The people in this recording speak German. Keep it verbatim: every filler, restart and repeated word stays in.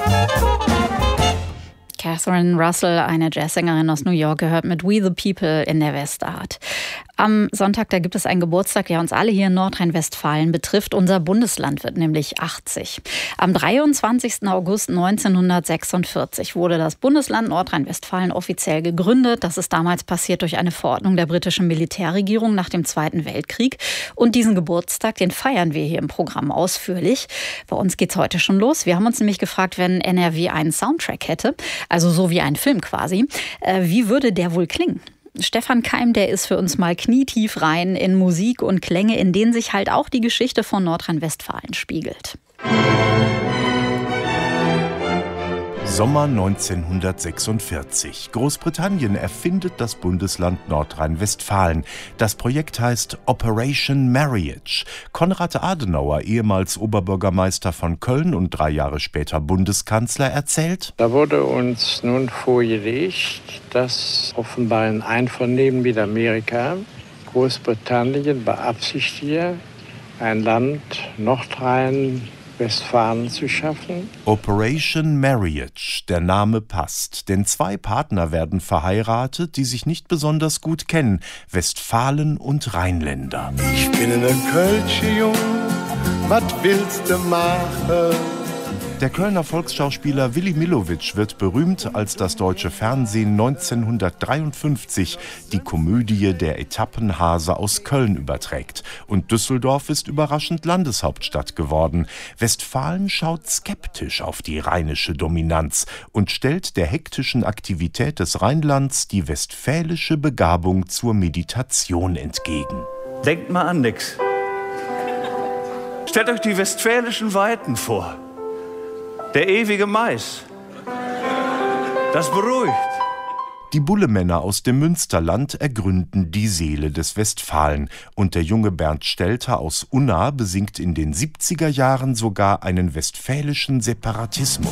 Catherine Russell, eine Jazzsängerin aus New York, gehört mit We the People in der Westart. Am Sonntag, da gibt es einen Geburtstag, der uns alle hier in Nordrhein-Westfalen betrifft. Unser Bundesland wird nämlich achtzig. Am dreiundzwanzigsten August neunzehnhundertsechsundvierzig wurde das Bundesland Nordrhein-Westfalen offiziell gegründet. Das ist damals passiert durch eine Verordnung der britischen Militärregierung nach dem Zweiten Weltkrieg. Und diesen Geburtstag, den feiern wir hier im Programm ausführlich. Bei uns geht's heute schon los. Wir haben uns nämlich gefragt, wenn N R W einen Soundtrack hätte, also so wie ein Film quasi, äh, wie würde der wohl klingen? Stefan Keim, der ist für uns mal knietief rein in Musik und Klänge, in denen sich halt auch die Geschichte von Nordrhein-Westfalen spiegelt. Sommer neunzehnhundertsechsundvierzig. Großbritannien erfindet das Bundesland Nordrhein-Westfalen. Das Projekt heißt Operation Marriage. Konrad Adenauer, ehemals Oberbürgermeister von Köln und drei Jahre später Bundeskanzler, erzählt: Da wurde uns nun vorgelegt, dass offenbar in Einvernehmen mit Amerika Großbritannien beabsichtige, ein Land Nordrhein Westfalen zu schaffen. Operation Marriage, der Name passt, denn zwei Partner werden verheiratet, die sich nicht besonders gut kennen, Westfalen und Rheinländer. Ich bin in der Kölsche Jung, was willst du machen? Der Kölner Volksschauspieler Willy Millowitsch wird berühmt, als das deutsche Fernsehen neunzehnhundertdreiundfünfzig die Komödie Der Etappenhase aus Köln überträgt. Und Düsseldorf ist überraschend Landeshauptstadt geworden. Westfalen schaut skeptisch auf die rheinische Dominanz und stellt der hektischen Aktivität des Rheinlands die westfälische Begabung zur Meditation entgegen. Denkt mal an nix. Stellt euch die westfälischen Weiten vor. Der ewige Mais. Das beruhigt. Die Bullemänner aus dem Münsterland ergründen die Seele des Westfalen. Und der junge Bernd Stelter aus Unna besingt in den siebziger Jahren sogar einen westfälischen Separatismus.